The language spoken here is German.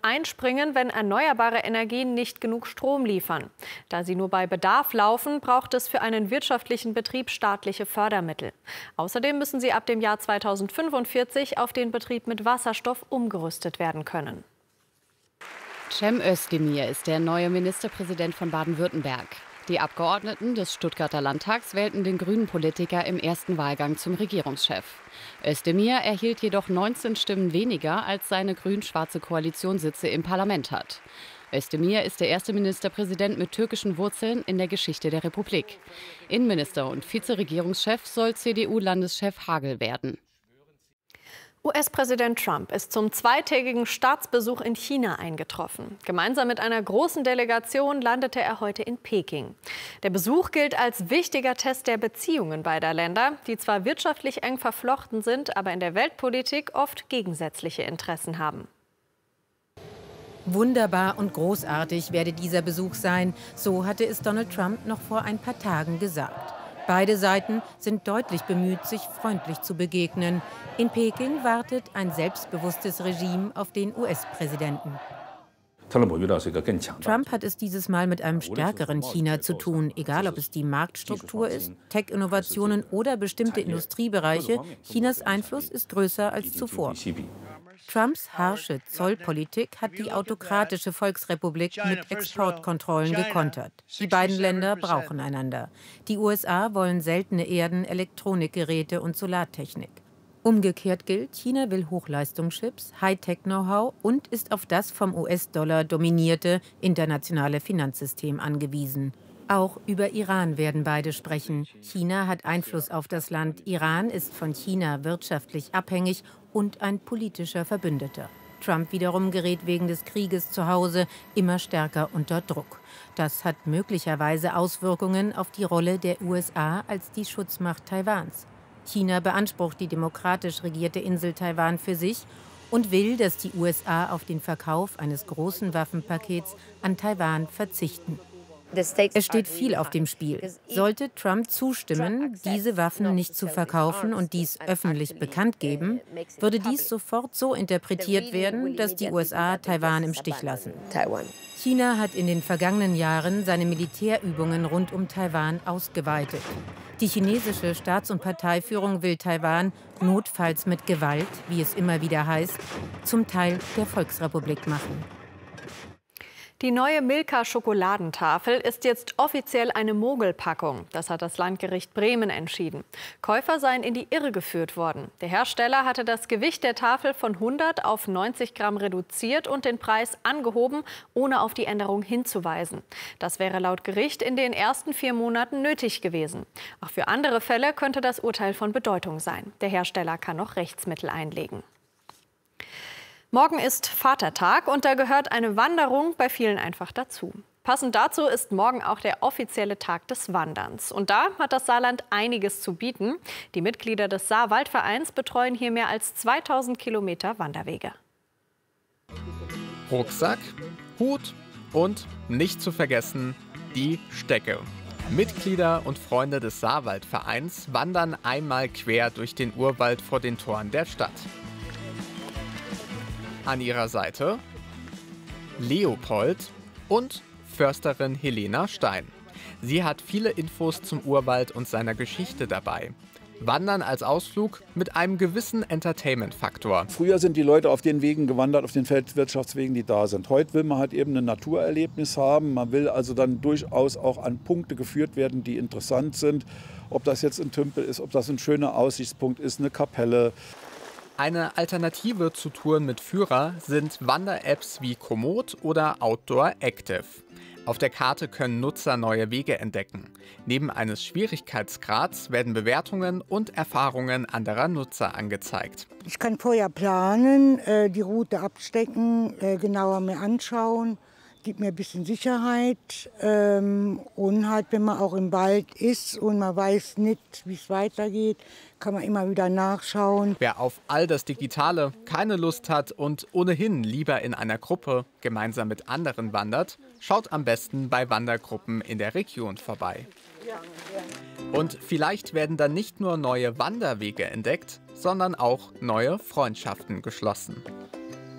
einspringen, wenn erneuerbare Energien nicht genug Strom liefern. Da sie nur bei Bedarf laufen, braucht es für einen wirtschaftlichen Betrieb staatliche Fördermittel. Außerdem müssen sie ab dem Jahr 2045 auf den Betrieb mit Wasserstoff umgerüstet werden können. Cem Özdemir ist der neue Ministerpräsident von Baden-Württemberg. Die Abgeordneten des Stuttgarter Landtags wählten den grünen Politiker im ersten Wahlgang zum Regierungschef. Özdemir erhielt jedoch 19 Stimmen weniger, als seine grün-schwarze Koalition Sitze im Parlament hat. Özdemir ist der erste Ministerpräsident mit türkischen Wurzeln in der Geschichte der Republik. Innenminister und Vizeregierungschef soll CDU-Landeschef Hagel werden. US-Präsident Trump ist zum zweitägigen Staatsbesuch in China eingetroffen. Gemeinsam mit einer großen Delegation landete er heute in Peking. Der Besuch gilt als wichtiger Test der Beziehungen beider Länder, die zwar wirtschaftlich eng verflochten sind, aber in der Weltpolitik oft gegensätzliche Interessen haben. Wunderbar und großartig werde dieser Besuch sein, so hatte es Donald Trump noch vor ein paar Tagen gesagt. Beide Seiten sind deutlich bemüht, sich freundlich zu begegnen. In Peking wartet ein selbstbewusstes Regime auf den US-Präsidenten. Trump hat es dieses Mal mit einem stärkeren China zu tun, egal ob es die Marktstruktur ist, Tech-Innovationen oder bestimmte Industriebereiche. Chinas Einfluss ist größer als zuvor. Trumps harsche Zollpolitik hat die autokratische Volksrepublik mit Exportkontrollen gekontert. Die beiden Länder brauchen einander. Die USA wollen seltene Erden, Elektronikgeräte und Solartechnik. Umgekehrt gilt, China will Hochleistungschips, Hightech-Know-how und ist auf das vom US-Dollar dominierte internationale Finanzsystem angewiesen. Auch über Iran werden beide sprechen. China hat Einfluss auf das Land. Iran ist von China wirtschaftlich abhängig und ein politischer Verbündeter. Trump wiederum gerät wegen des Krieges zu Hause immer stärker unter Druck. Das hat möglicherweise Auswirkungen auf die Rolle der USA als die Schutzmacht Taiwans. China beansprucht die demokratisch regierte Insel Taiwan für sich und will, dass die USA auf den Verkauf eines großen Waffenpakets an Taiwan verzichten. Es steht viel auf dem Spiel. Sollte Trump zustimmen, diese Waffen nicht zu verkaufen und dies öffentlich bekannt geben, würde dies sofort so interpretiert werden, dass die USA Taiwan im Stich lassen. China hat in den vergangenen Jahren seine Militärübungen rund um Taiwan ausgeweitet. Die chinesische Staats- und Parteiführung will Taiwan notfalls mit Gewalt, wie es immer wieder heißt, zum Teil der Volksrepublik machen. Die neue Milka-Schokoladentafel ist jetzt offiziell eine Mogelpackung. Das hat das Landgericht Bremen entschieden. Käufer seien in die Irre geführt worden. Der Hersteller hatte das Gewicht der Tafel von 100 auf 90 Gramm reduziert und den Preis angehoben, ohne auf die Änderung hinzuweisen. Das wäre laut Gericht in den ersten 4 Monaten nötig gewesen. Auch für andere Fälle könnte das Urteil von Bedeutung sein. Der Hersteller kann noch Rechtsmittel einlegen. Morgen ist Vatertag und da gehört eine Wanderung bei vielen einfach dazu. Passend dazu ist morgen auch der offizielle Tag des Wanderns. Und da hat das Saarland einiges zu bieten. Die Mitglieder des Saarwaldvereins betreuen hier mehr als 2000 Kilometer Wanderwege. Rucksack, Hut und nicht zu vergessen die Stecke. Mitglieder und Freunde des Saarwaldvereins wandern einmal quer durch den Urwald vor den Toren der Stadt. An ihrer Seite Leopold und Försterin Helena Stein. Sie hat viele Infos zum Urwald und seiner Geschichte dabei. Wandern als Ausflug mit einem gewissen Entertainment-Faktor. Früher sind die Leute auf den Wegen gewandert, auf den Feldwirtschaftswegen, die da sind. Heute will man halt eben ein Naturerlebnis haben. Man will also dann durchaus auch an Punkte geführt werden, die interessant sind. Ob das jetzt ein Tümpel ist, ob das ein schöner Aussichtspunkt ist, eine Kapelle. Eine Alternative zu Touren mit Führer sind Wander-Apps wie Komoot oder Outdoor Active. Auf der Karte können Nutzer neue Wege entdecken. Neben eines Schwierigkeitsgrads werden Bewertungen und Erfahrungen anderer Nutzer angezeigt. Ich kann vorher planen, die Route abstecken, genauer mir anschauen. Gibt mir ein bisschen Sicherheit und halt, wenn man auch im Wald ist und man weiß nicht, wie es weitergeht, kann man immer wieder nachschauen. Wer auf all das Digitale keine Lust hat und ohnehin lieber in einer Gruppe gemeinsam mit anderen wandert, schaut am besten bei Wandergruppen in der Region vorbei. Und vielleicht werden dann nicht nur neue Wanderwege entdeckt, sondern auch neue Freundschaften geschlossen.